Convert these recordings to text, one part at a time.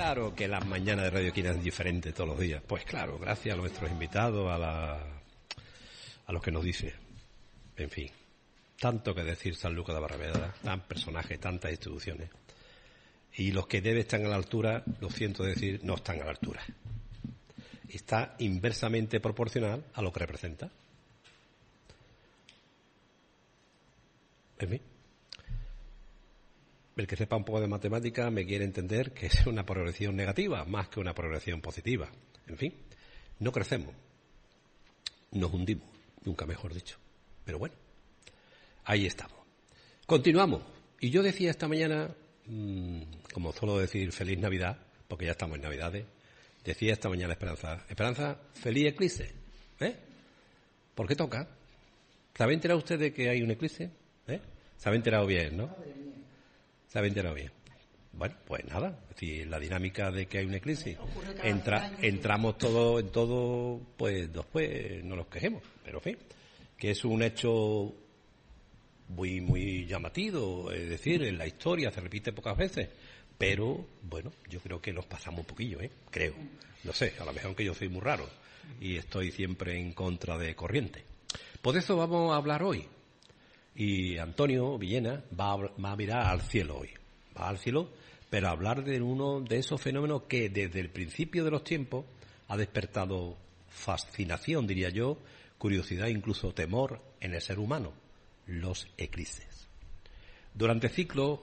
Claro que las mañanas de Radio Esquina es diferente todos los días. Pues claro, gracias a nuestros invitados, a los que nos dice. En fin, tanto que decir San Lucas de Barrameda, tan personajes, tantas instituciones. Y los que deben estar a la altura, lo siento decir, no están a la altura. Está inversamente proporcional a lo que representa. En fin. El que sepa un poco de matemática me quiere entender que es una progresión negativa más que una progresión positiva. En fin, no crecemos, nos hundimos, nunca mejor dicho. Pero bueno, ahí estamos. Continuamos. Y yo decía esta mañana, como suelo decir feliz Navidad, porque ya estamos en Navidades, decía esta mañana Esperanza, feliz eclipse. ¿Por qué toca? ¿Se había enterado usted de que hay un eclipse? Se había enterado bien, ¿no? ¿Se había enterado bien? Bueno, pues nada, es decir, la dinámica de que hay un eclipse, entramos todo en todo, pues después no nos quejemos, pero en fin, que es un hecho muy, muy llamativo, es decir, en la historia se repite pocas veces, pero bueno, yo creo que nos pasamos un poquillo, creo, no sé, a lo mejor que yo soy muy raro y estoy siempre en contra de corriente. Por eso vamos a hablar hoy. Y Antonio Villena va a mirar al cielo hoy. Va al cielo, pero a hablar de uno de esos fenómenos que desde el principio de los tiempos ha despertado fascinación, diría yo, curiosidad, incluso temor en el ser humano, los eclipses. Durante siglos,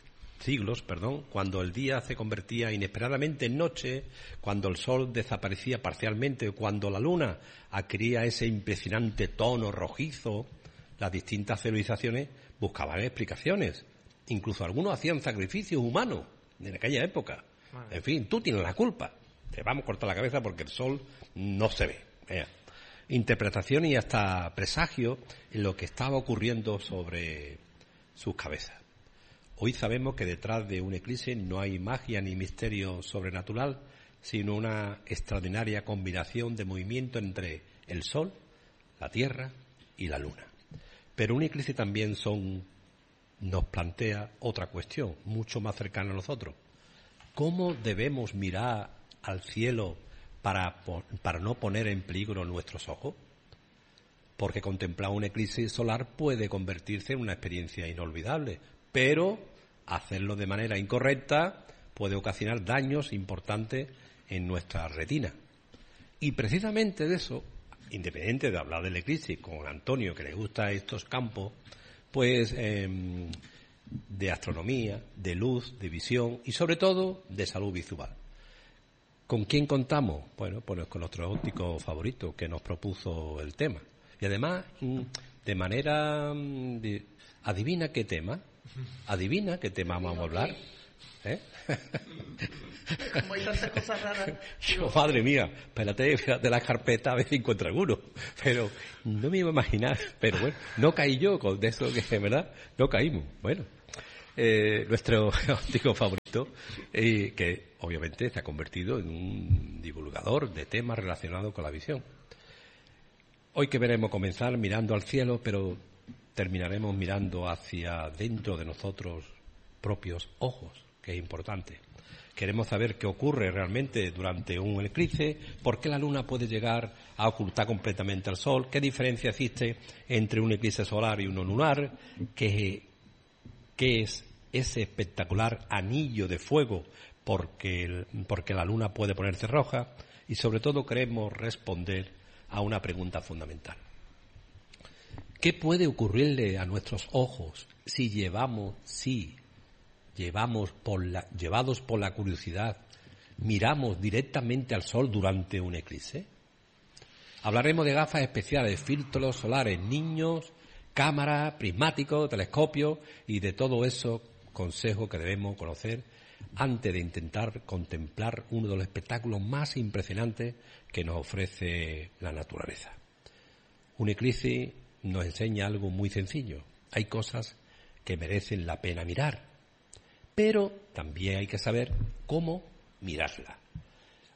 cuando el día se convertía inesperadamente en noche, cuando el sol desaparecía parcialmente, cuando la luna adquiría ese impresionante tono rojizo, las distintas civilizaciones buscaban explicaciones. Incluso algunos hacían sacrificios humanos en aquella época. En fin, tú tienes la culpa. Te vamos a cortar la cabeza porque el sol no se ve. Interpretación y hasta presagio en lo que estaba ocurriendo sobre sus cabezas. Hoy sabemos que detrás de un eclipse no hay magia ni misterio sobrenatural, sino una extraordinaria combinación de movimiento entre el sol, la tierra y la luna. Pero un eclipse también nos plantea otra cuestión, mucho más cercana a nosotros. ¿Cómo debemos mirar al cielo para no poner en peligro nuestros ojos? Porque contemplar un eclipse solar puede convertirse en una experiencia inolvidable, pero hacerlo de manera incorrecta puede ocasionar daños importantes en nuestra retina. Y precisamente de eso, independiente de hablar del eclipse con Antonio, que le gusta estos campos, pues de astronomía, de luz, de visión y sobre todo de salud visual. ¿Con quién contamos? Bueno, pues con nuestro óptico favorito que nos propuso el tema. Y además, de manera... ¿Adivina qué tema? ¿Adivina qué tema vamos a hablar? Como hay tantas cosas raras. Yo, madre mía, espérate las carpetas a ver si encuentro alguno. Pero no me iba a imaginar. Pero bueno, no caí yo con eso que, ¿verdad? No caímos. Bueno, nuestro óptico favorito, que obviamente se ha convertido en un divulgador de temas relacionados con la visión. Hoy que veremos comenzar mirando al cielo, pero terminaremos mirando hacia dentro de nosotros propios ojos, que es importante. Queremos saber qué ocurre realmente durante un eclipse, por qué la luna puede llegar a ocultar completamente al sol, qué diferencia existe entre un eclipse solar y uno lunar, qué es ese espectacular anillo de fuego porque la luna puede ponerse roja, y sobre todo queremos responder a una pregunta fundamental. ¿Qué puede ocurrirle a nuestros ojos si llevados por la curiosidad, miramos directamente al sol durante un eclipse? Hablaremos de gafas especiales, filtros solares, niños, cámaras, prismáticos, telescopios y de todo eso, consejos que debemos conocer antes de intentar contemplar uno de los espectáculos más impresionantes que nos ofrece la naturaleza. Un eclipse nos enseña algo muy sencillo. Hay cosas que merecen la pena mirar, pero también hay que saber cómo mirarla.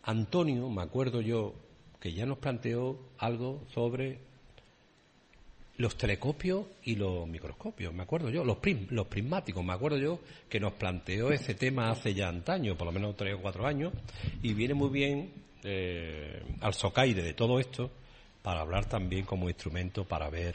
Antonio, me acuerdo yo, que ya nos planteó algo sobre los telescopios y los microscopios, me acuerdo yo, los prismáticos, me acuerdo yo que nos planteó ese tema hace ya antaño, por lo menos 3 o 4 años, y viene muy bien al socaire de todo esto para hablar también como instrumento para ver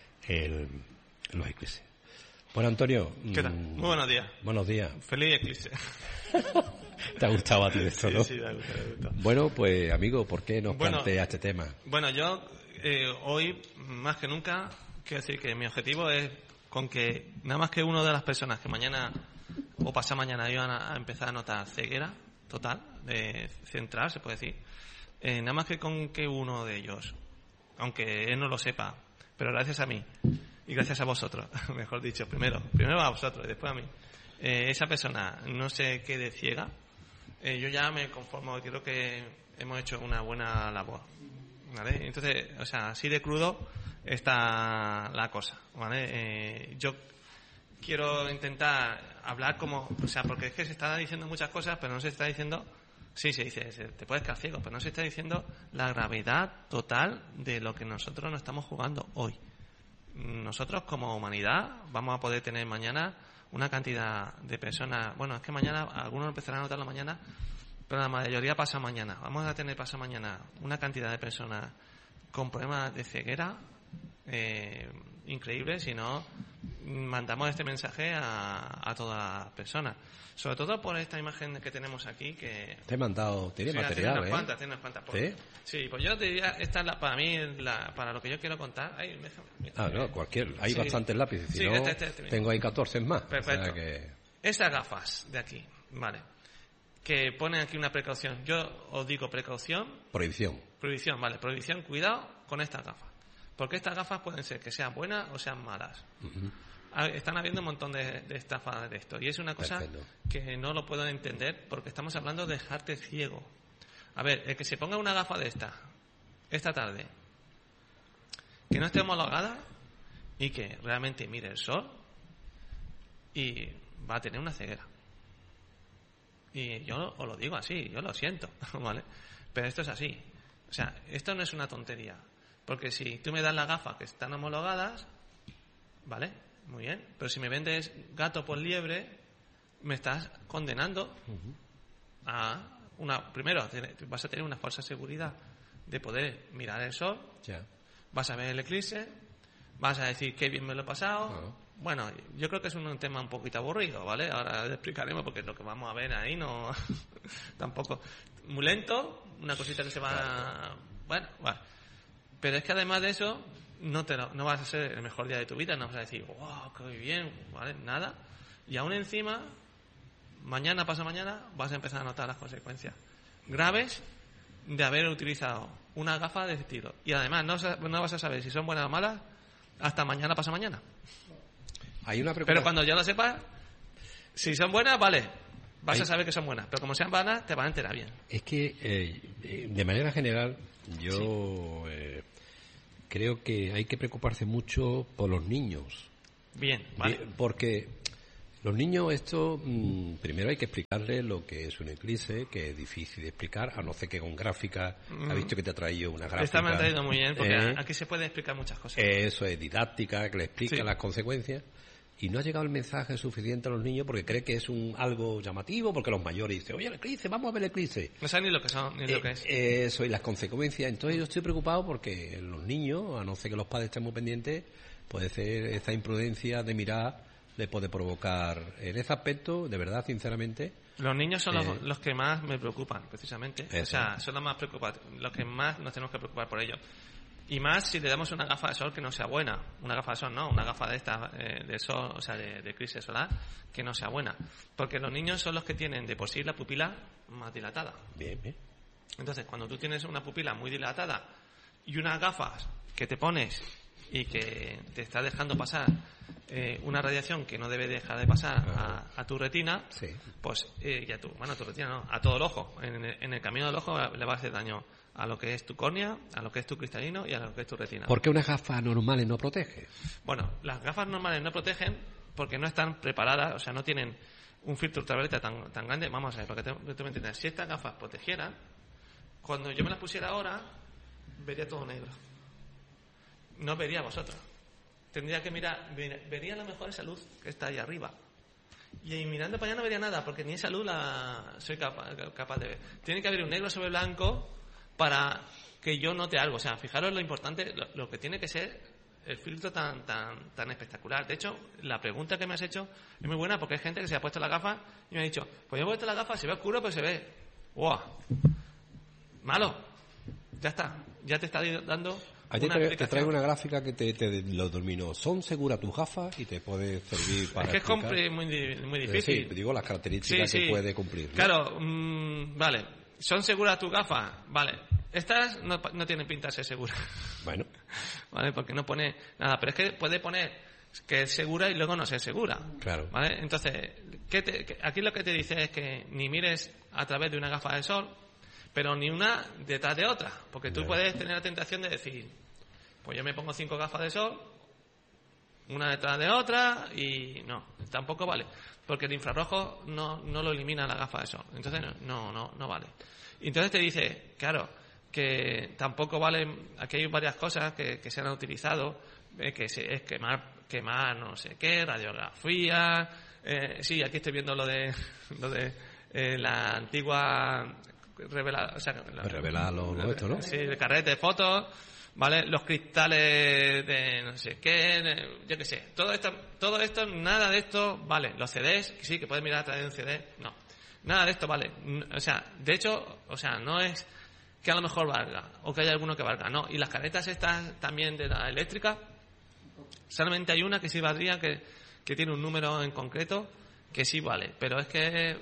los eclipses. Bueno, Antonio. ¿Qué tal? Muy buenos días. Buenos días. Feliz eclipse. ¿Te ha gustado a ti esto, no? Sí, me ha gustado. Bueno, pues, amigo, ¿por qué nos plantea este tema? Bueno, yo hoy, más que nunca, quiero decir que mi objetivo es con que nada más que una de las personas que mañana o pasado mañana iban a empezar a notar ceguera total, central, se puede decir, nada más que con que uno de ellos, aunque él no lo sepa, pero gracias a mí y gracias a vosotros, mejor dicho, primero a vosotros y después a mí, esa persona no se quede ciega, yo ya me conformo, creo que hemos hecho una buena labor, ¿vale? Entonces, o sea, así de crudo está la cosa, ¿vale? Yo quiero intentar hablar como, o sea, porque es que se está diciendo muchas cosas, pero no se está diciendo, sí, se dice, te puedes quedar ciego, pero no se está diciendo la gravedad total de lo que nosotros nos estamos jugando hoy. Nosotros como humanidad vamos a poder tener mañana una cantidad de personas, bueno, es que mañana algunos empezarán a notarlo mañana, pero la mayoría pasa mañana. Vamos a tener pasado mañana una cantidad de personas con problemas de ceguera increíble si no mandamos este mensaje a todas las personas. Sobre todo por esta imagen que tenemos aquí que... Te he mandado, tiene sí, material, tiene unas cuantas. ¿Sí? Sí, pues yo te diría, esta es para mí, para lo que yo quiero contar. Ay, no, hay bastantes lápices, si sí, no, este tengo ahí 14 más. Perfecto. O sea que... Estas gafas de aquí, vale, que ponen aquí una precaución. Yo os digo precaución. Prohibición, vale, prohibición, cuidado con estas gafas. Porque estas gafas pueden ser que sean buenas o sean malas. Uh-huh. Están habiendo un montón de estafas de esto. Y es una cosa que no lo puedo entender porque estamos hablando de dejarte ciego. A ver, el que se ponga una gafa de esta tarde, que no esté homologada y que realmente mire el sol y va a tener una ceguera. Y yo os lo digo así, yo lo siento, ¿vale? Pero esto es así. O sea, esto no es una tontería. Porque si tú me das las gafas que están homologadas, ¿vale? Muy bien. Pero si me vendes gato por liebre, me estás condenando a una... Primero, vas a tener una falsa seguridad de poder mirar el sol, vas a ver el eclipse, vas a decir qué bien me lo he pasado... Bueno, yo creo que es un tema un poquito aburrido, ¿vale? Ahora lo explicaremos porque lo que vamos a ver ahí no... tampoco... Muy lento, una cosita que se va... Bueno, vale. Pero es que además de eso, no vas a ser el mejor día de tu vida, no vas a decir, wow, qué bien, ¿vale? Nada. Y aún encima, pasado mañana, vas a empezar a notar las consecuencias graves de haber utilizado una gafa de ese estilo. Y además no vas a saber si son buenas o malas hasta pasado mañana. Hay una pero cuando ya lo sepas, si son buenas, vale, vas a saber que son buenas, pero como sean malas, te van a enterar bien. Es que, de manera general, yo creo que hay que preocuparse mucho por los niños. Bien, vale. Porque los niños, primero hay que explicarles lo que es un eclipse, que es difícil de explicar, a no ser que con gráfica, ha visto que te ha traído una gráfica. Esta me ha traído muy bien, porque aquí se puede explicar muchas cosas. Eso es didáctica, que le explica las consecuencias. Y no ha llegado el mensaje suficiente a los niños porque cree que es algo llamativo, porque los mayores dicen, oye, el eclipse, vamos a ver el eclipse. No saben ni lo que son, ni lo que es. Eso, y las consecuencias. Entonces yo estoy preocupado porque los niños, a no ser que los padres estén muy pendientes, puede ser esta imprudencia de mirar, le puede provocar. En ese aspecto, de verdad, sinceramente... Los niños son los que más me preocupan, precisamente. Eso. O sea, son los más preocupados, los que más nos tenemos que preocupar por ellos. Y más si le damos una gafa de sol que no sea buena. Una gafa de sol no, una gafa de esta de sol, o sea, de eclipse solar, que no sea buena. Porque los niños son los que tienen de por sí la pupila más dilatada. Bien. Entonces, cuando tú tienes una pupila muy dilatada y unas gafas que te pones y que te está dejando pasar una radiación que no debe dejar de pasar a tu retina, pues ya tu retina no, a todo el ojo. En el camino del ojo le va a hacer daño a lo que es tu córnea, a lo que es tu cristalino y a lo que es tu retina. ¿Por qué unas gafas normales no protegen? Bueno, las gafas normales no protegen porque no están preparadas, o sea, no tienen un filtro ultravioleta tan grande. Vamos a ver, para que tú me entiendas. Si estas gafas protegieran, cuando yo me las pusiera ahora, vería todo negro. No vería a vosotros. tendría que mirar, vería a lo mejor esa luz que está ahí arriba. Y mirando para allá no vería nada, porque ni esa luz la soy capaz de ver. Tiene que haber un negro sobre blanco para que yo note algo. O sea, fijaros lo importante, lo que tiene que ser el filtro tan espectacular. De hecho, la pregunta que me has hecho es muy buena, porque hay gente que se ha puesto la gafa y me ha dicho, pues yo he puesto la gafa, se ve oscuro, pero se ve. ¡Wow! Malo. Ya está. Ya te está dando... Te traigo una gráfica que te lo domino. Son seguras tus gafas y te puede servir para... Es que es muy difícil. Sí, digo las características que puede cumplir, ¿no? Claro, vale. ¿Son seguras tus gafas? Vale. Estas no tienen pinta de ser seguras. Bueno. Vale, porque no pone nada. Pero es que puede poner que es segura y luego no ser segura. Claro. ¿Vale? Entonces, aquí lo que te dice es que ni mires a través de una gafa de sol, pero ni una detrás de otra. Porque tú puedes tener la tentación de decir, pues yo me pongo 5 gafas de sol, una detrás de otra, y no, tampoco vale. Porque el infrarrojo no lo elimina la gafa de sol. Entonces no vale. Y entonces te dice, claro, que tampoco vale, aquí hay varias cosas que se han utilizado, que es quemar no sé qué, radiografía, sí, aquí estoy viendo lo de la antigua revelar esto, ¿no? Sí, el carrete de fotos, ¿vale? Los cristales de no sé qué, yo qué sé. Todo esto, nada de esto vale. Los CDs, que sí, que puedes mirar a través de un CD, no. Nada de esto vale. O sea, de hecho, no es que a lo mejor valga, o que haya alguno que valga, no. Y las caretas estas también de la eléctrica, solamente hay una que sí valdría, que tiene un número en concreto, que sí vale. Pero es que...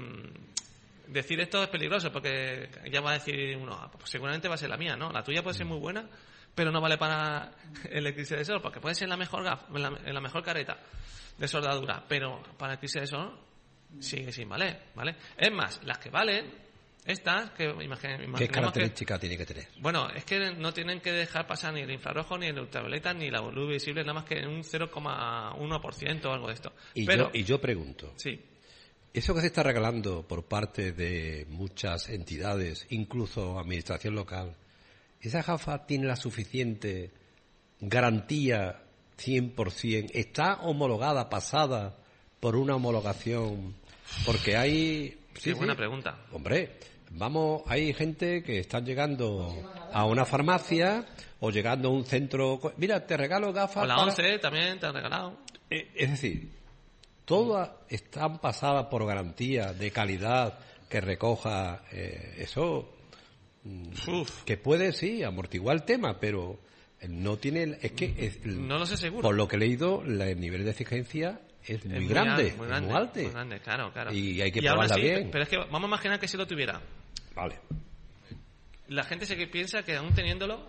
decir esto es peligroso, porque ya va a decir uno, pues seguramente va a ser la mía, ¿no? La tuya puede ser muy buena, pero no vale para el eclipse de sol, porque puede ser la mejor la mejor careta de soldadura, pero para el eclipse de sol sigue sin valer, ¿vale? Es más, las que valen, estas, que imaginemos ¿qué característica tiene que tener? Bueno, es que no tienen que dejar pasar ni el infrarrojo, ni el ultravioleta, ni la luz visible, nada más que en un 0,1% o algo de esto. Y yo pregunto... Sí. Eso que se está regalando por parte de muchas entidades, incluso administración local, ¿esa gafa tiene la suficiente garantía 100%? ¿Está homologada, pasada por una homologación? Porque hay... Sí, buena pregunta. Hombre, hay gente que están llegando a una farmacia o llegando a un centro... Mira, te regalo gafas... O la 11 también te han regalado. Es decir... Todas están pasadas por garantía de calidad que recoja eso. Que puede, sí, amortiguar el tema, pero no tiene... no lo sé seguro. Por lo que he leído, el nivel de exigencia es muy grande, muy alto. Muy grande, claro. Y hay que probarla bien. Pero es que vamos a imaginar que si lo tuviera. Vale. La gente piensa que aún teniéndolo...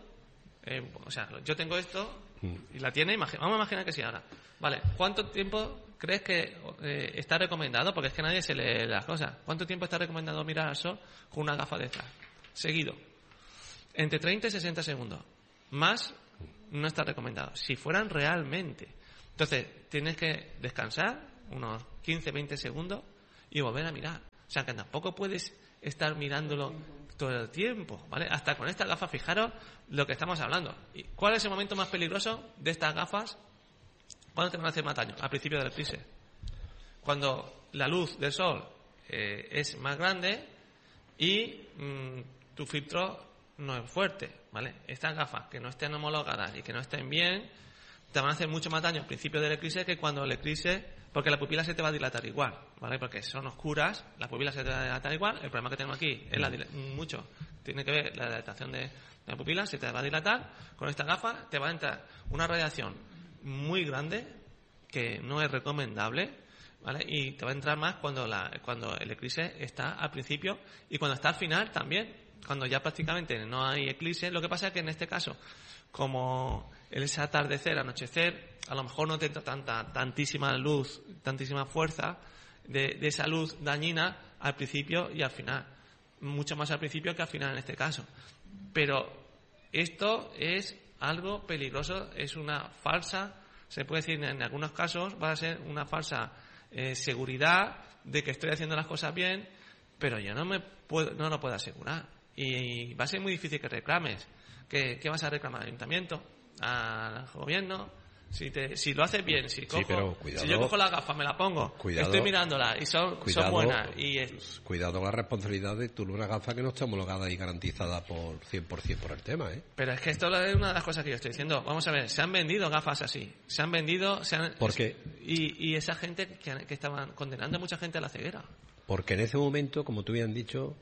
yo tengo esto y la tiene, vamos a imaginar que sí ahora. Vale, ¿cuánto tiempo crees que está recomendado? Porque es que nadie se lee las cosas. ¿Cuánto tiempo está recomendado mirar al sol con una gafa de estas? Seguido. Entre 30 y 60 segundos. Más no está recomendado. Si fueran realmente. Entonces, tienes que descansar unos 15, 20 segundos y volver a mirar. O sea, que tampoco puedes estar mirándolo todo el tiempo, ¿vale? Hasta con estas gafas, fijaros lo que estamos hablando. ¿Y cuál es el momento más peligroso de estas gafas? ¿Cuándo te van a hacer más daño? Al principio del eclipse. Cuando la luz del sol es más grande y tu filtro no es fuerte, ¿vale? Estas gafas que no estén homologadas y que no estén bien te van a hacer mucho más daño al principio del eclipse que cuando el eclipse, porque la pupila se te va a dilatar igual, ¿vale? Porque son oscuras, la pupila se te va a dilatar igual. El problema que tengo aquí es mucho, tiene que ver la dilatación de la pupila, se te va a dilatar. Con esta gafa te va a entrar una radiación muy grande que no es recomendable, ¿vale? Y te va a entrar más cuando el eclipse está al principio y cuando está al final también, cuando ya prácticamente no hay eclipse. Lo que pasa es que en este caso, como es atardecer, anochecer, a lo mejor no te entra tantísima luz, tantísima fuerza de esa luz dañina al principio y al final, mucho más al principio que al final en este caso. Pero esto es algo peligroso, es una falsa, se puede decir en algunos casos, va a ser una falsa seguridad de que estoy haciendo las cosas bien, pero yo no lo puedo asegurar. Y va a ser muy difícil que reclames. ¿Qué vas a reclamar? ¿Al ayuntamiento? ¿Al gobierno? Si lo haces bien, si pero cuidado, yo cojo la gafa, me la pongo, estoy mirándola y son buenas. Cuidado la responsabilidad de tú una gafa que no esté homologada y garantizada por 100% por el tema, ¿eh? Pero es que esto es una de las cosas que yo estoy diciendo. Vamos a ver, se han vendido gafas así. ¿Por qué? Y esa gente que estaban condenando a mucha gente a la ceguera. Porque en ese momento, como tú habían dicho,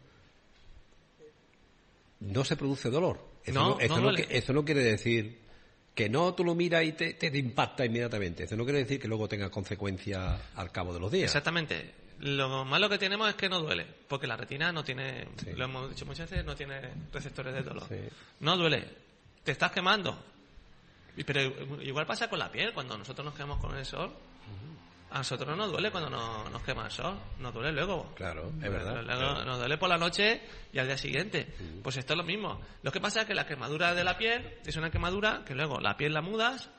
no se produce dolor. Eso no quiere decir que no, tú lo miras y te impacta inmediatamente. Eso no quiere decir que luego tenga consecuencias al cabo de los días. Exactamente. Lo malo que tenemos es que no duele, porque la retina no tiene, lo hemos dicho muchas veces, no tiene receptores de dolor. Sí. No duele. Te estás quemando. Pero igual pasa con la piel, cuando nosotros nos quemamos con el sol. A nosotros no nos duele cuando nos quema el sol, nos duele luego. Claro, es verdad. Nos duele por la noche y al día siguiente. Pues esto es lo mismo. Lo que pasa es que la quemadura de la piel es una quemadura que luego la piel la mudas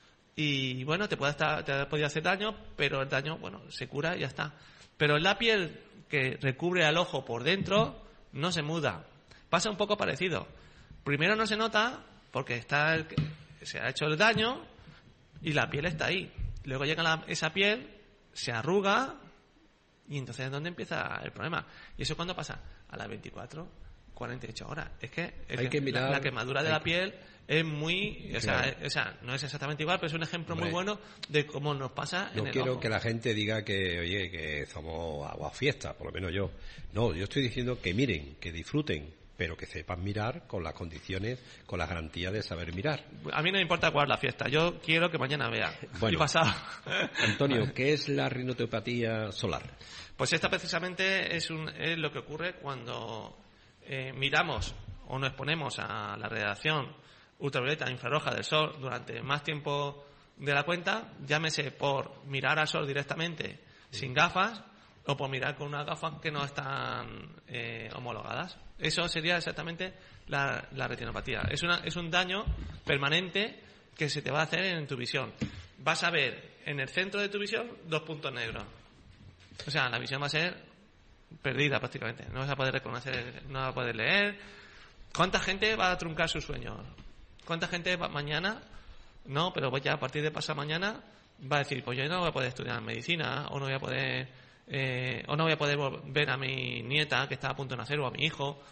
y bueno, te puede hacer daño, pero el daño, bueno, se cura y ya está. Pero en la piel que recubre al ojo por dentro no se muda. Pasa un poco parecido. Primero no se nota porque se ha hecho el daño y la piel está ahí. Luego llega esa piel, se arruga y entonces es donde empieza el problema. ¿Y eso cuándo pasa? A las 24, 48 horas. Es que la quemadura de la piel es muy... O sea, no es exactamente igual, pero es un ejemplo muy bueno de cómo nos pasa en el ojo. No quiero que la gente diga que somos aguafiestas, por lo menos yo. No, yo estoy diciendo que miren, que disfruten, pero que sepan mirar con las condiciones, con las garantías de saber mirar. A mí no me importa cuál es la fiesta, yo quiero que mañana vea. Bueno, y pasado. Antonio, ¿qué es la rinotopatía solar? Pues esta precisamente es lo que ocurre cuando miramos o nos exponemos a la radiación ultravioleta e infrarroja del sol durante más tiempo de la cuenta, llámese por mirar al sol directamente sin gafas o por mirar con unas gafas que no están homologadas. Eso sería exactamente la retinopatía. Es un daño permanente que se te va a hacer en tu visión. Vas a ver en el centro de tu visión 2 puntos negros. O sea, la visión va a ser perdida prácticamente. No vas a poder reconocer, no vas a poder leer. ¿Cuánta gente va a truncar sus sueños? ¿Cuánta gente mañana? No, pero ya a partir de pasado mañana va a decir, pues yo no voy a poder estudiar medicina o no voy a poder... o no voy a poder ver a mi nieta que está a punto de nacer o a mi hijo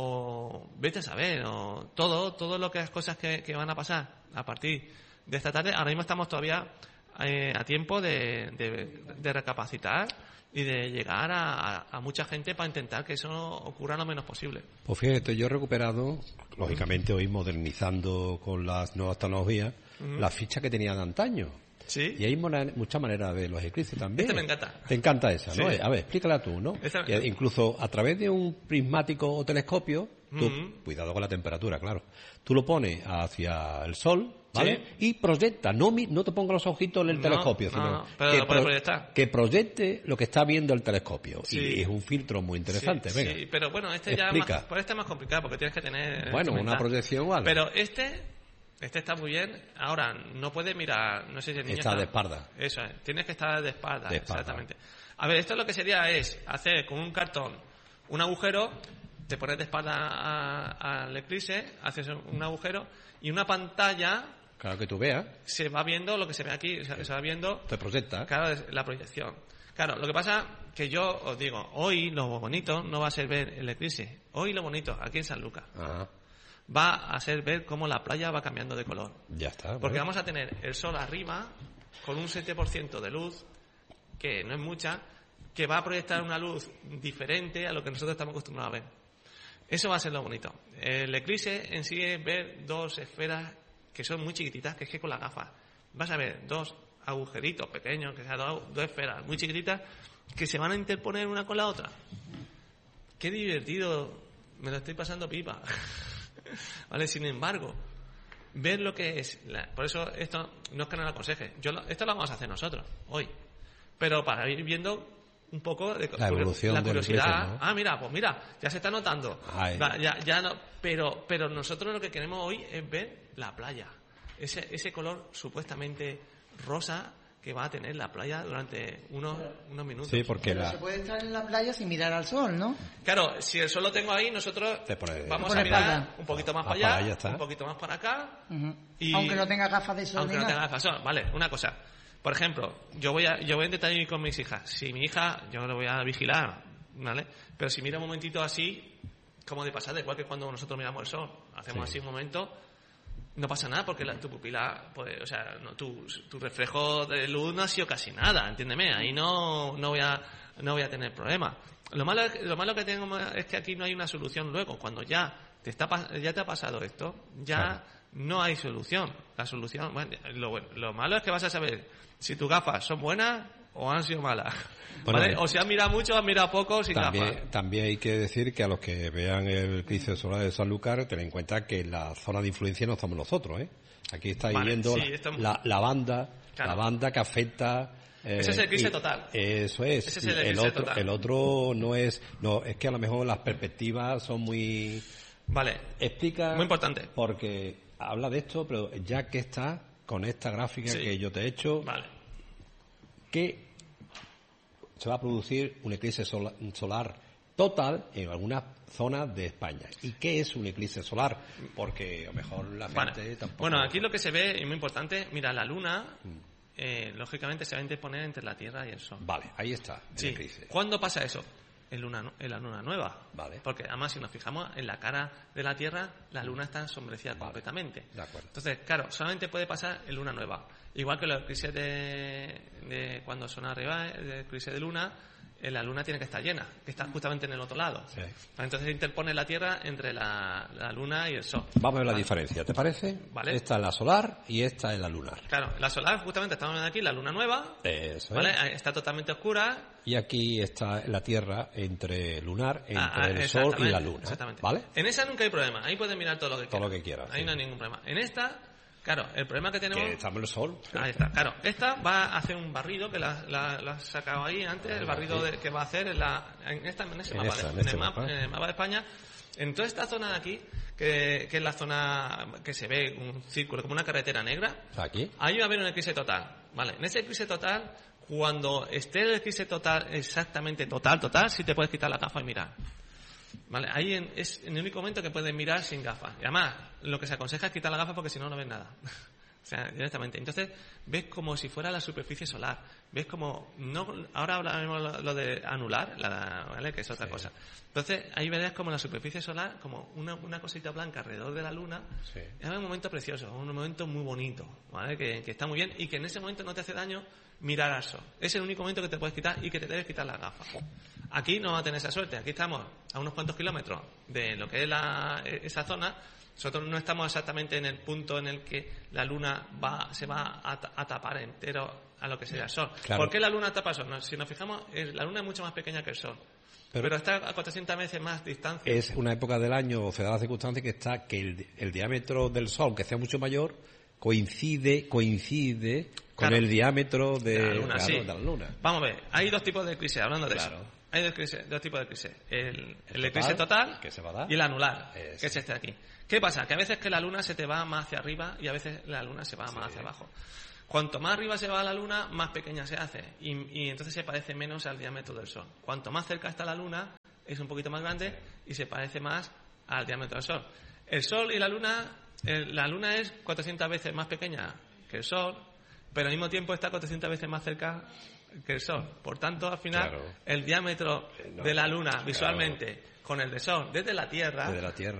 o vete a saber o todo lo que las cosas que van a pasar a partir de esta tarde. Ahora mismo estamos todavía a tiempo de recapacitar y de llegar a mucha gente para intentar que eso ocurra lo menos posible. Pues fíjate, yo he recuperado, lógicamente hoy modernizando con las nuevas tecnologías, la ficha que tenía de antaño. ¿Sí? Y hay muchas maneras de ver los eclipses también. Me encanta. Te encanta esa, ¿no? Sí. A ver, explícala tú, ¿no? Que incluso a través de un prismático o telescopio, cuidado con la temperatura, claro, tú lo pones hacia el sol, ¿vale? Sí. Y proyecta, no te pongas los ojitos en el telescopio, sino que proyecte lo que está viendo el telescopio. Sí. Y es un filtro muy interesante, venga. Sí, pero bueno, este es más complicado porque tienes que tener... Bueno, una proyección o algo. Pero este está muy bien. Ahora, no puedes mirar... No sé si el niño está de espalda. Eso es. Tienes que estar de espalda. Exactamente. A ver, esto lo que sería es hacer con un cartón un agujero, te pones de espalda al eclipse, haces un agujero y una pantalla... Claro, que tú veas. Se va viendo lo que se ve aquí. O sea, se va viendo... Te proyecta. Claro, la proyección. Claro, lo que pasa que yo os digo, hoy lo bonito no va a ser ver el eclipse. Hoy lo bonito, aquí en San Lucas. Ajá. Va a ser ver cómo la playa va cambiando de color. Ya está. Porque vamos a tener el sol arriba con un 7% de luz, que no es mucha, que va a proyectar una luz diferente a lo que nosotros estamos acostumbrados a ver. Eso va a ser lo bonito. El eclipse en sí es ver 2 esferas que son muy chiquititas, que es que con la gafa vas a ver 2 agujeritos pequeños, que sean 2 esferas muy chiquititas, que se van a interponer una con la otra. Qué divertido, me lo estoy pasando pipa. Vale, sin embargo, ver lo que es... por eso esto no es que no lo aconseje. Esto lo vamos a hacer nosotros, hoy. Pero para ir viendo un poco de la evolución, la curiosidad. Del precio, ¿no? Mira, ya se está notando. Ya no, pero nosotros lo que queremos hoy es ver la playa. Ese color supuestamente rosa que va a tener la playa durante unos minutos. Sí, porque se puede estar en la playa sin mirar al sol, ¿no? Claro, si el sol lo tengo ahí, nosotros vamos a mirar un poquito más para allá, un poquito más para acá. Y aunque no tenga gafas de sol. Aunque no tenga gafas de sol. Vale, una cosa. Por ejemplo, yo voy a intentar ir con mis hijas. Si mi hija, yo lo voy a vigilar, ¿vale? Pero si mira un momentito así, como de pasada, igual que cuando nosotros miramos el sol, hacemos así un momento, no pasa nada porque tu pupila, pues, o sea, no, tu reflejo de luz no ha sido casi nada, entiéndeme, ahí no voy a tener problemas. Lo malo que tengo es que aquí no hay una solución luego, cuando ya te ha pasado esto, ya no hay solución. La solución, bueno, lo malo es que vas a saber si tus gafas son buenas o han sido malas. Bueno, ¿vale? O si has mirado mucho o has mirado poco sin gafas. También hay que decir que a los que vean el eclipse solar de Sanlúcar, ten en cuenta que la zona de influencia no somos nosotros, ¿eh? Aquí estáis viendo la banda, claro, la banda que afecta. Ese es el eclipse total. Eso es. Ese es el otro, el otro no es. No, es que a lo mejor las perspectivas son muy. Vale. Explica. Muy importante. Porque habla de esto, pero ya que está con esta gráfica que yo te he hecho. Vale. Que se va a producir un eclipse solar total en algunas zonas de España. ¿Y qué es un eclipse solar? Porque a lo mejor la gente tampoco... Bueno, aquí lo que se ve, y muy importante, mira, la luna, lógicamente se va a interponer entre la Tierra y el Sol. Vale, ahí está el eclipse. ¿Cuándo pasa eso? En la luna nueva. Vale. Porque además, si nos fijamos en la cara de la Tierra, la luna está ensombrecida completamente. De acuerdo. Entonces, claro, solamente puede pasar en luna nueva. Igual que los eclipses de cuando son arriba, el eclipse de luna, la luna tiene que estar llena, que está justamente en el otro lado. Sí. Entonces se interpone la Tierra entre la luna y el Sol. Vamos a ver la diferencia, ¿te parece? Vale. Esta es la solar y esta es la lunar. Claro, la solar, justamente estamos viendo aquí, la luna nueva. Eso ¿vale? Está totalmente oscura. Y aquí está la Tierra entre lunar, entre el Sol y la luna. Exactamente. ¿Vale? En esa nunca hay problema, ahí puedes mirar todo lo que quieras. Todo lo que quieras. Ahí no hay ningún problema. En esta... Claro, el problema que tenemos... Que estamos en el sol. Ahí está, claro. Esta va a hacer un barrido, que la has sacado ahí antes, el barrido que va a hacer en ese mapa de España. En toda esta zona de aquí, que es la zona que se ve un círculo, como una carretera negra, aquí, ahí va a haber un eclipse total. ¿Vale? En ese eclipse total, cuando esté el eclipse total, exactamente total, sí te puedes quitar la gafa y mirar. ¿Vale? Ahí es en el único momento que puedes mirar sin gafas. Y además, lo que se aconseja es quitar la gafa porque si no, no ves nada. O sea, directamente. Entonces, ves como si fuera la superficie solar. Ves como... ahora hablaremos lo de anular, ¿vale? Que es otra cosa. Entonces, ahí verás como la superficie solar, como una cosita blanca alrededor de la luna. Sí. Es un momento precioso, un momento muy bonito, ¿vale? Que está muy bien y que en ese momento no te hace daño mirar al sol. Es el único momento que te puedes quitar y que te debes quitar las gafas. Aquí no va a tener esa suerte. Aquí estamos a unos cuantos kilómetros de lo que es esa zona. Nosotros no estamos exactamente en el punto en el que la luna se va a tapar entero a lo que sería el sol. Claro. ¿Por qué la luna tapa el sol? Si nos fijamos, la luna es mucho más pequeña que el sol. Pero está a 400 veces más distancia. Es una época del año, o se da la circunstancia que el diámetro del sol, aunque sea mucho mayor, coincide con el diámetro de la luna. Vamos a ver, hay dos tipos de eclipses, hablando de eso. Hay dos tipos de eclipses. El eclipse total que se va a dar, y el anular, que es este de aquí. ¿Qué pasa? Que a veces que la luna se te va más hacia arriba y a veces la luna se va más hacia abajo. Cuanto más arriba se va la luna, más pequeña se hace y entonces se parece menos al diámetro del sol. Cuanto más cerca está la luna, es un poquito más grande y se parece más al diámetro del sol. El sol y la luna es 400 veces más pequeña que el sol, pero al mismo tiempo está 400 veces más cerca que el sol. Por tanto, al final, el diámetro de la luna visualmente con el del sol desde la Tierra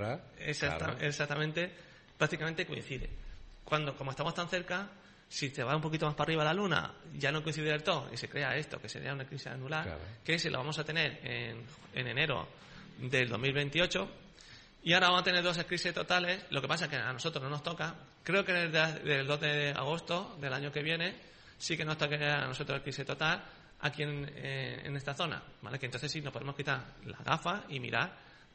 exactamente, prácticamente coincide. Como estamos tan cerca, si te va un poquito más para arriba la luna, ya no coincide del todo y se crea esto, que sería un eclipse anular, que ese lo vamos a tener en enero del 2028. Y ahora vamos a tener dos eclipses totales. Lo que pasa es que a nosotros no nos toca. Creo que desde el 2 de agosto del año que viene sí que nos toca a nosotros el eclipse total aquí en esta zona, ¿vale? Que entonces sí nos podemos quitar las gafas y mirar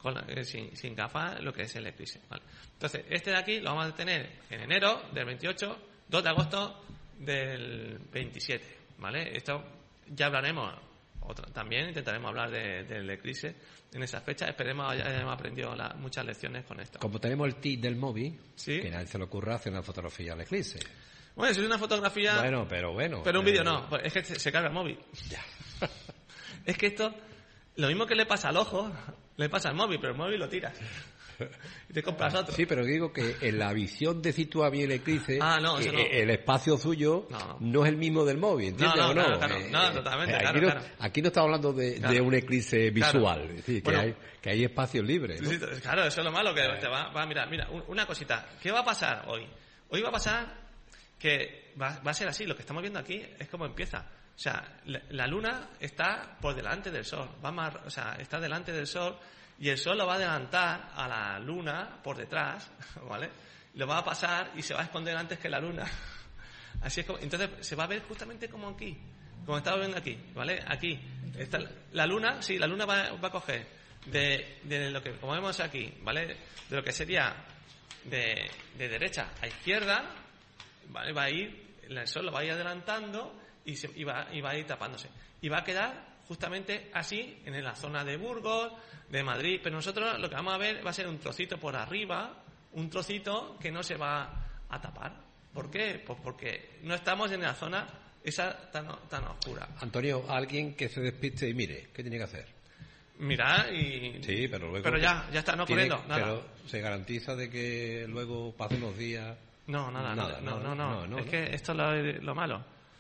sin gafas lo que es el eclipse, ¿vale? Entonces, este de aquí lo vamos a tener en enero del 28, 2 de agosto del 27, ¿vale? Esto ya hablaremos. También intentaremos hablar del eclipse en esa fecha. Esperemos hayamos aprendido muchas lecciones con esto. Como tenemos el TIC del móvil, ¿sí? Que nadie se le ocurra hacer una fotografía al eclipse. Bueno, si es una fotografía... Pero un vídeo no, es que se carga el móvil. Ya. Es que esto, lo mismo que le pasa al ojo, le pasa al móvil, pero el móvil lo tiras. Y te compras otro. Sí, pero digo que en la visión de situar bien el eclipse, no. el espacio suyo no es el mismo del móvil, ¿entiendes o no? Claro, totalmente, aquí no estamos hablando de un eclipse visual, es decir, que hay espacios libres, ¿no? Sí, claro, eso es lo malo, que te va a mirar. Mira, una cosita, ¿qué va a pasar hoy? Hoy va a pasar que va a ser así, lo que estamos viendo aquí es como empieza. O sea, la luna está por delante del sol, está delante del sol, y el sol lo va a adelantar a la luna por detrás, ¿vale? Lo va a pasar y se va a esconder antes que la luna. Así es como, entonces se va a ver justamente como aquí, como estamos viendo aquí, ¿vale? Aquí está la luna, sí, la luna va a coger de lo que, como vemos aquí, ¿vale? De lo que sería de derecha a izquierda, ¿vale? Va a ir, el sol lo va a ir adelantando y va a ir tapándose. Y va a quedar justamente así en la zona de Burgos, de Madrid, pero nosotros lo que vamos a ver va a ser un trocito por arriba, un trocito que no se va a tapar. ¿Por qué? Pues porque no estamos en la zona esa tan oscura. Antonio, alguien que se despiste y mire, ¿qué tiene que hacer? Mirar y... Sí, pero luego... Pero ya está, no corriendo, nada. Pero ¿se garantiza de que luego pasen unos días? No. Es que esto es lo malo.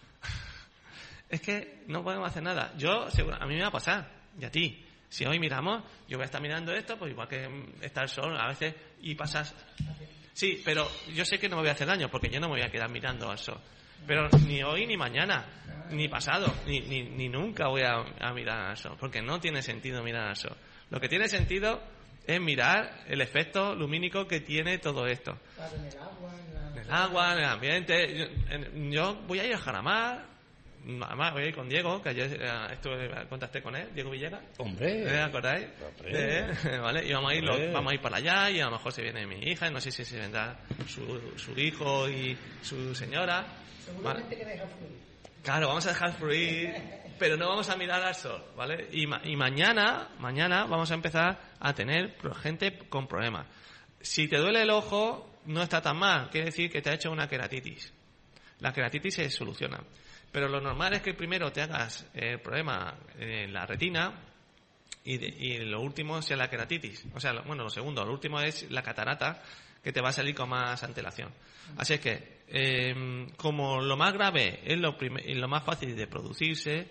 Es que no podemos hacer nada. A mí me va a pasar, y a ti. Si hoy miramos, yo voy a estar mirando esto, pues igual que está el sol a veces y pasas... Sí, pero yo sé que no me voy a hacer daño, porque yo no me voy a quedar mirando al sol. Pero ni hoy, ni mañana, ni pasado, ni nunca voy a mirar al sol, porque no tiene sentido mirar al sol. Lo que tiene sentido es mirar el efecto lumínico que tiene todo esto. En el agua, en el ambiente. Yo voy a ir a Jaramar. Además, voy a ir con Diego, que ayer contacté con él, Diego Villegas. Hombre. ¿Acordáis? ¿Vale? Y vamos a ir para allá, y a lo mejor se viene mi hija, y no sé si se vendrá su hijo y su señora. Seguramente que deja fluir. Claro, vamos a dejar fluir, pero no vamos a mirar al sol, ¿vale? Y mañana vamos a empezar a tener gente con problemas. Si te duele el ojo, no está tan mal, quiere decir que te ha hecho una queratitis. La queratitis se soluciona. Pero lo normal es que primero te hagas el problema en la retina y lo último sea la queratitis. O sea, lo segundo, lo último es la catarata, que te va a salir con más antelación. Así es que, como lo más grave es lo más fácil de producirse,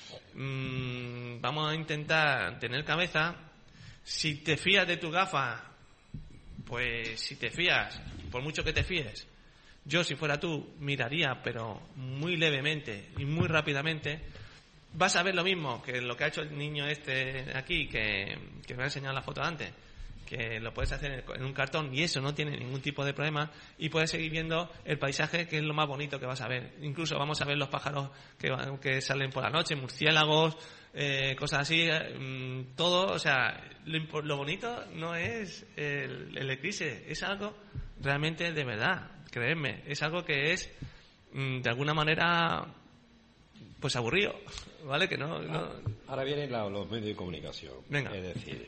vamos a intentar tener cabeza. Si te fías de tu gafa, pues si te fías, por mucho que te fíes, yo, si fuera tú, miraría, pero muy levemente y muy rápidamente. Vas a ver lo mismo que lo que ha hecho el niño este aquí, que me ha enseñado la foto antes, que lo puedes hacer en un cartón y eso no tiene ningún tipo de problema, y puedes seguir viendo el paisaje, que es lo más bonito que vas a ver. Incluso vamos a ver los pájaros que salen por la noche, murciélagos, cosas así, todo. O sea, lo bonito no es el eclipse, es algo realmente de verdad. Creedme, es algo que es de alguna manera pues aburrido, ¿vale? Que no... Ahora vienen los medios de comunicación. Venga. Es decir,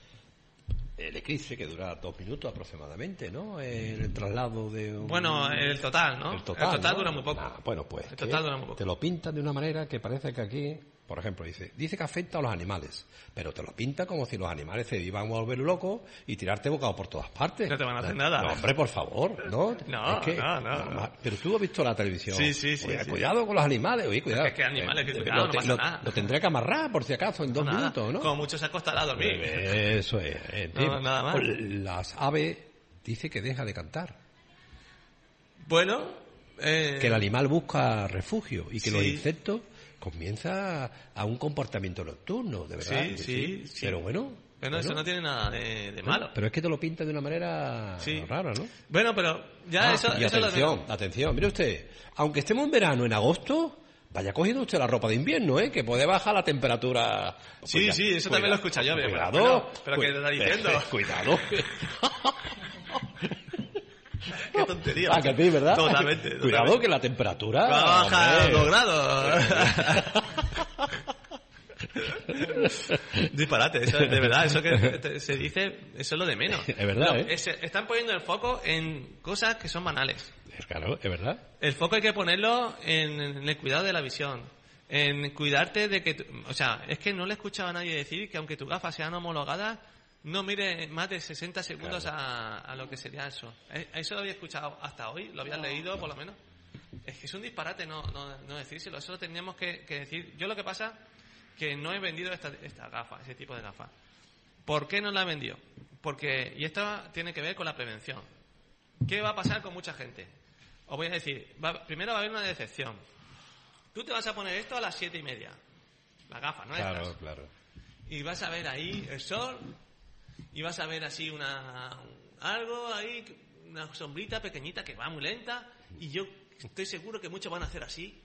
el eclipse, que dura 2 minutos aproximadamente, ¿no? El traslado de un... Bueno, el total, ¿no? El total ¿no? dura muy poco. Bueno, pues el total dura muy poco. Te lo pintan de una manera que parece que aquí, por ejemplo, dice que afecta a los animales, pero te lo pinta como si los animales se iban a volver locos y tirarte bocado por todas partes. No te van a hacer nada. No, hombre, por favor, ¿no? No. Pero tú has visto la televisión. Sí. Cuidado con los animales, oye, cuidado. Es que animales, que cuidado, no pasa nada. Lo tendré que amarrar, por si acaso, en 2 minutos, ¿no? Como mucho se acostará a dormir. Eso es. No, nada más. Las aves dice que deja de cantar. Bueno... Que el animal busca refugio y que los sí. insectos comienza a un comportamiento nocturno, de verdad. Sí. Pero bueno, eso no tiene nada de malo. Pero es que te lo pinta de una manera rara, ¿no? Bueno, pero ya eso... Y atención, mire usted, aunque estemos en verano, en agosto, vaya cogiendo usted la ropa de invierno, que puede bajar la temperatura. Sí, eso también lo he escuchado yo. Cuidado. Pero ¿qué te está diciendo? Cuidado. Qué tontería. Que sí, ¿verdad? Totalmente. Cuidado que la temperatura... Va a bajar 2 grados. Disparate, eso es de verdad, eso que se dice, eso es lo de menos. Es verdad, Están poniendo el foco en cosas que son banales. Claro, es verdad. El foco hay que ponerlo en el cuidado de la visión, en cuidarte de que... O sea, es que no le he escuchado a nadie decir que aunque tus gafas sean homologadas, no mire más de 60 segundos a lo que sería eso. Eso lo había escuchado hasta hoy, lo había leído por lo menos. Es que es un disparate no decírselo, eso lo teníamos que decir. Yo lo que pasa que no he vendido esta gafa, ese tipo de gafas. ¿Por qué no la he vendido? Porque, y esto tiene que ver con la prevención. ¿Qué va a pasar con mucha gente? Os voy a decir, primero va a haber una decepción. Tú te vas a poner esto a las 7:30, la gafa, ¿no? Claro, claro. Y vas a ver ahí el sol, y vas a ver así algo ahí, una sombrita pequeñita que va muy lenta, y yo estoy seguro que muchos van a hacer así.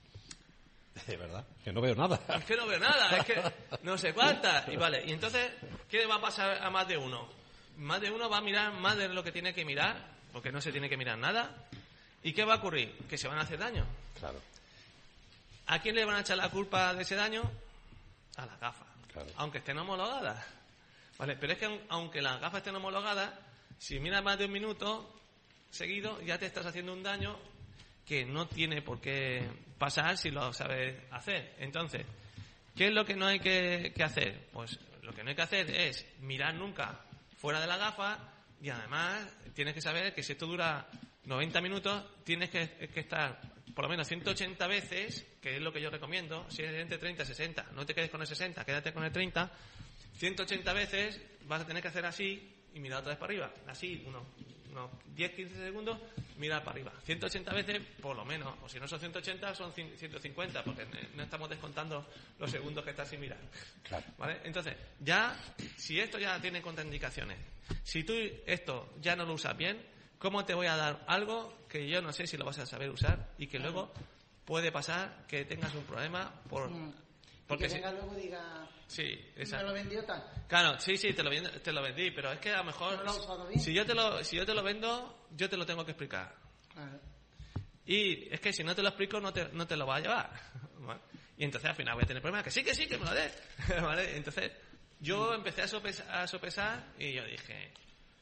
De verdad, que no veo nada. Es que no veo nada, es que no sé cuántas. Y vale, y entonces, ¿qué le va a pasar a más de uno? Más de uno va a mirar más de lo que tiene que mirar, porque no se tiene que mirar nada. ¿Y qué va a ocurrir? Que se van a hacer daño. Claro. ¿A quién le van a echar la culpa de ese daño? A las gafas. Claro. Aunque estén homologadas. Vale, pero es que aunque las gafas estén homologadas, si miras más de un minuto seguido, ya te estás haciendo un daño que no tiene por qué pasar si lo sabes hacer. Entonces, ¿qué es lo que no hay que hacer? Pues lo que no hay que hacer es mirar nunca fuera de la gafa, y además tienes que saber que si esto dura 90 minutos, tienes que estar por lo menos 180 veces, que es lo que yo recomiendo, si es entre 30 y 60, no te quedes con el 60, quédate con el 30, 180 veces vas a tener que hacer así y mirar otra vez para arriba, así, unos 10-15 segundos, mirar para arriba, 180 veces por lo menos, o si no son 180 son 150, porque no estamos descontando los segundos que estás sin mirar. Claro. ¿Vale? Entonces, ya, si esto ya tiene contraindicaciones, si tú esto ya no lo usas bien, ¿cómo te voy a dar algo que yo no sé si lo vas a saber usar y que luego puede pasar que tengas un problema porque que venga luego y diga... Sí, exacto. ¿Me lo vendió tal? Claro, sí, te lo vendí, pero es que a lo mejor... ¿No lo has usado bien? Si yo te lo vendo, yo te lo tengo que explicar. Claro. Y es que si no te lo explico, no te lo va a llevar. ¿Vale? Y entonces al final voy a tener problemas. Que sí, que me lo des. ¿Vale? Entonces yo empecé a sopesar y yo dije...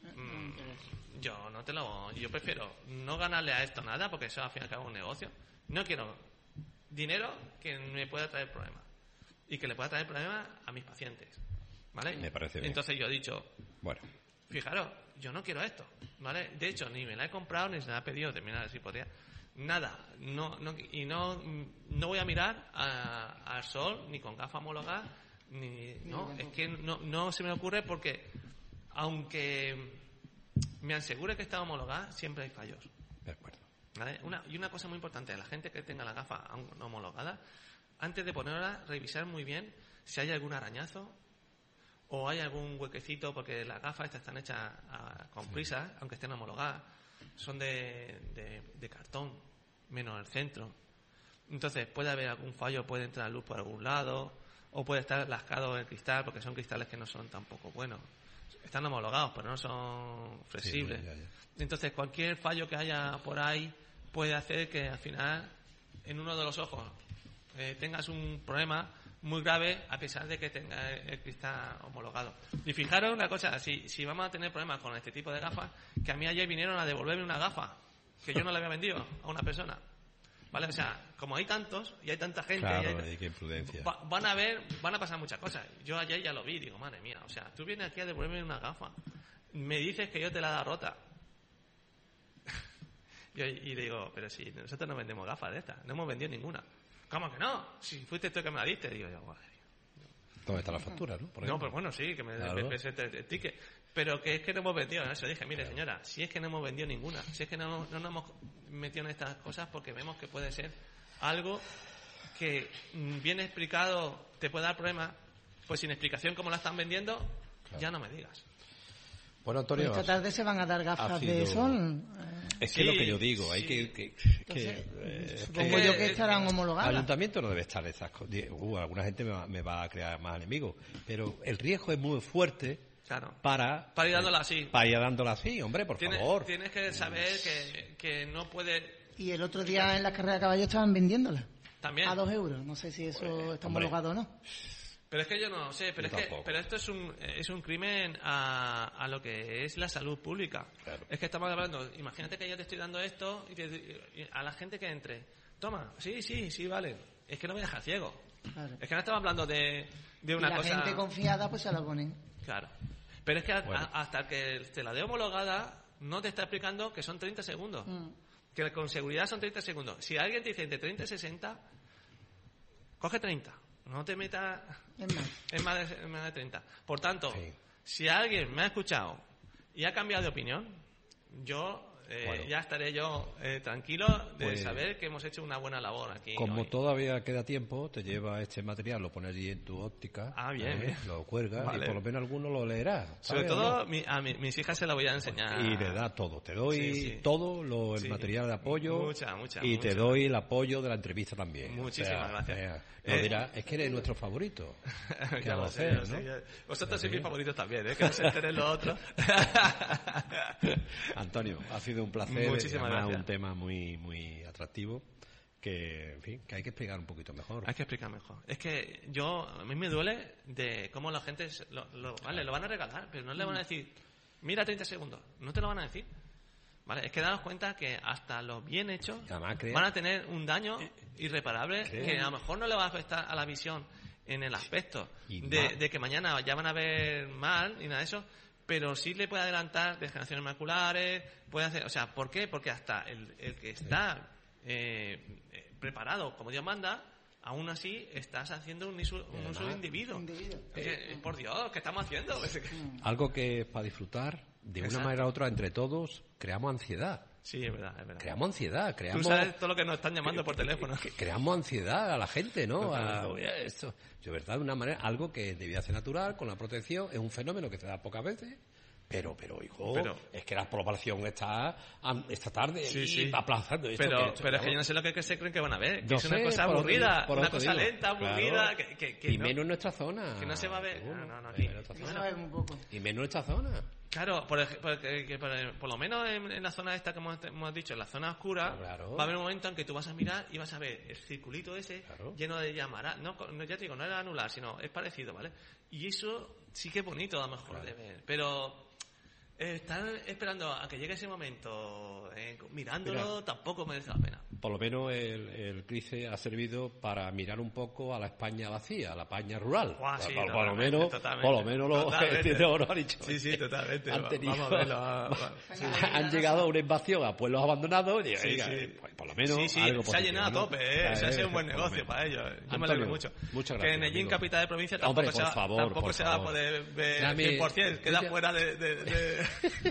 yo prefiero no ganarle a esto nada, porque eso al fin y al cabo es un negocio. No quiero dinero que me pueda traer problemas y que le pueda traer problemas a mis pacientes, ¿vale? Me parece bien. Entonces yo he dicho, bueno, fijaros, yo no quiero esto, ¿vale? De hecho, ni me la he comprado ni se la he pedido terminar si podría nada, no voy a mirar al sol ni con gafas homologadas es que no se me ocurre, porque aunque me asegure que está homologada, siempre hay fallos. de acuerdo. ¿Vale? Y una cosa muy importante, la gente que tenga la gafa no homologada, antes de ponerla, revisar muy bien si hay algún arañazo o hay algún huequecito, porque las gafas estas están hechas con prisas, aunque estén homologadas, son de cartón, menos el centro. Entonces puede haber algún fallo, puede entrar luz por algún lado, o puede estar lascado el cristal, porque son cristales que no son tampoco buenos. Están homologados, pero no son flexibles. Sí, ya. Entonces, cualquier fallo que haya por ahí puede hacer que al final, en uno de los ojos, tengas un problema muy grave, a pesar de que tenga el cristal homologado. Y fijaros una cosa, si vamos a tener problemas con este tipo de gafas, que a mí ayer vinieron a devolverme una gafa que yo no le había vendido a una persona. ¿Vale? O sea, como hay tantos y hay tanta gente, claro, qué imprudencia. van a pasar muchas cosas. Yo ayer ya lo vi, digo, madre mía, o sea, tú vienes aquí a devolverme una gafa, me dices que yo te la he dado rota. Y digo, pero si nosotros no vendemos gafas de estas, no hemos vendido ninguna. ¿Cómo que no? Si fuiste tú que me la diste, digo yo, madre mía. ¿Dónde está la factura, no? No, pero bueno, sí, que me pese el ticket. Pero que es que no hemos vendido eso. Dije, mire, señora, si es que no hemos vendido ninguna, si es que no nos hemos metido en estas cosas, porque vemos que puede ser algo que bien explicado te puede dar problemas, pues sin explicación como la están vendiendo, claro, ya no me digas. Bueno, Antonio, pues esta tarde se van a dar gafas de sol. Es que sí, lo que yo digo, sí. hay que supongo yo que estarán homologadas. El ayuntamiento no debe estar de esas cosas. Alguna gente me va a crear más enemigos, pero el riesgo es muy fuerte. Claro. Para ir dándola así. Para ir dándola así, hombre, por favor. Tienes que saber que no puede... Y el otro día en la carrera de caballos estaban vendiéndola. También. A 2 euros. No sé si eso está homologado o no. Pero es que yo no sé, pero esto es un crimen a lo que es la salud pública. Claro. Es que estamos hablando, imagínate que yo te estoy dando esto y a la gente que entre, toma, sí, vale. Es que no me deja ciego. Claro. Es que no estamos hablando de una cosa... Y la gente confiada pues se la ponen. Claro. Pero es que hasta que te la dé homologada no te está explicando que son 30 segundos. Que con seguridad son 30 segundos. Si alguien te dice entre 30 y 60, coge 30. No te metas en más de 30. Por tanto, si alguien me ha escuchado y ha cambiado de opinión, yo ya estaré yo tranquilo de saber que hemos hecho una buena labor aquí. Como hoy. Todavía queda tiempo, te lleva este material, lo pones allí en tu óptica, bien. lo cuelgas Vale. y por lo menos alguno lo leerá. Sobre todo a mis hijas se la voy a enseñar. Y le da todo. Te doy todo el material de apoyo te mucha. doy el apoyo de la entrevista también. Muchísimas gracias. Nos dirá, es que eres nuestro favorito. Ya lo sé, ¿no? Vosotros sois mis favoritos también, que no se enteren los otros. Antonio, ha sido un placer. Muchísimas gracias. Un tema muy, muy atractivo que, en fin, que hay que explicar un poquito mejor. Hay que explicar mejor. Es que a mí me duele de cómo la gente lo van a regalar, pero no le van a decir, mira 30 segundos. No te lo van a decir. ¿Vale? Es que daos cuenta que hasta los bien hechos van a tener un daño irreparable que a lo mejor no le va a afectar a la visión en el aspecto de que mañana ya van a ver mal y nada de eso, pero sí le puede adelantar degeneraciones maculares, puede hacer, o sea, ¿por qué? Porque hasta el que está preparado como Dios manda, aún así estás haciendo un uso individuo. Por Dios, ¿qué estamos haciendo? Algo que para disfrutar de una manera u otra entre todos creamos ansiedad. Sí, es verdad. Creamos ansiedad, Tú sabes todo lo que nos están llamando por teléfono. Creamos ansiedad a la gente, ¿no? Esto, de verdad, de una manera, algo que debía ser natural, con la protección, es un fenómeno que se da pocas veces. Pero, hijo, es que la población está esta tarde aplazando esto. Pero es que yo no sé lo que se creen que van a ver. Que es una cosa aburrida, una cosa lenta, aburrida. Claro. Que y menos en nuestra zona. Que no se va a ver. Y menos en nuestra zona. Claro, por lo menos en la zona esta que hemos dicho, en la zona oscura, va a haber un momento en que tú vas a mirar y vas a ver el circulito ese lleno de llamadas. No, ya te digo, no era anular, sino es parecido, ¿vale? Y eso sí que es bonito a lo mejor de ver, pero estar esperando a que llegue ese momento, mirándolo, tampoco merece la pena. Por lo menos el CRISE ha servido para mirar un poco a la España vacía, a la España rural. Por lo menos los han dicho. Sí, totalmente. Vamos a verlo. Han llegado a una invasión a pueblos abandonados y por lo menos algo positivo, se ha llenado a tope, Ese ha sido un buen negocio para ellos. Yo me alegro mucho. Muchas gracias. Que en Medellín, capital de provincia, tampoco se va a poder ver 100%. Queda fuera de...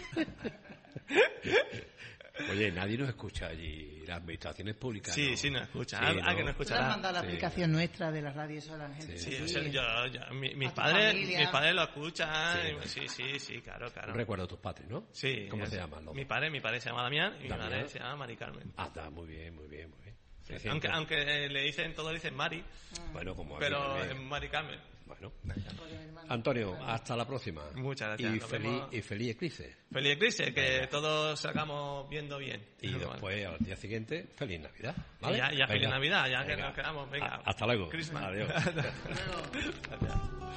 Oye, nadie nos escucha allí, las administraciones públicas. Sí, nos escucha. Alguien nos escuchará. ¿Tú has mandado la aplicación nuestra de las radios a la gente? Sí, mis padres lo escuchan. Sí, claro. Recuerdo a tus padres, ¿no? Sí. ¿Cómo se llaman? Mi padre se llama Damián y mi madre se llama Mari Carmen. Está muy bien. Sí, aunque todos dicen Mari, pero es Mari Carmen. Bueno, Antonio, hasta la próxima. Muchas gracias. Y feliz eclipse. Feliz eclipse, que todos salgamos viendo bien. Y después, al día siguiente, feliz Navidad. ¿Vale? Ya feliz Navidad, que nos quedamos. Venga. Hasta luego. Christmas. Adiós. Hasta luego.